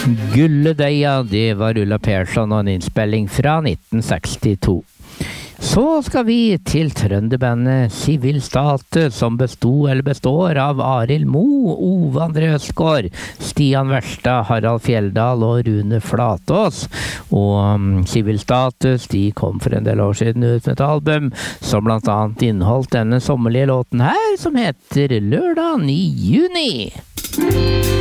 Gulledeia, det var Ulla Persson og en innspilling fra 1962. Så skal vi til trønderbandet Civil State, som består av Arild Moe, Ove André Østgaard, Stian Verstad, Harald Fjelldal og Rune Flatås. Og Civil Status, de kom for en del år siden ut med et album som blant annet inneholdt denne sommerlige låten her, som heter Lørdagen i juni.